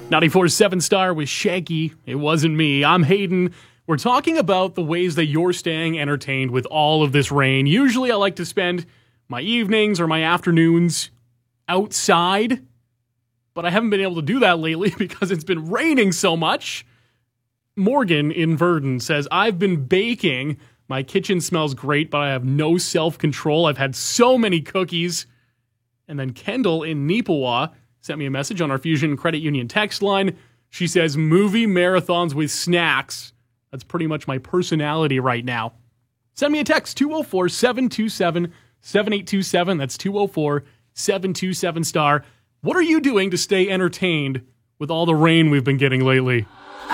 94.7 Star with Shaggy. It wasn't me. I'm Hayden. We're talking about the ways that you're staying entertained with all of this rain. Usually I like to spend my evenings or my afternoons outside, but I haven't been able to do that lately because it's been raining so much. Morgan in Verdon says, I've been baking. My kitchen smells great, but I have no self-control. I've had so many cookies. And then Kendall in Neepawa sent me a message on our Fusion Credit Union text line. She says, movie marathons with snacks. That's pretty much my personality right now. Send me a text, 204-727-7827. That's 204-727-STAR. What are you doing to stay entertained with all the rain we've been getting lately?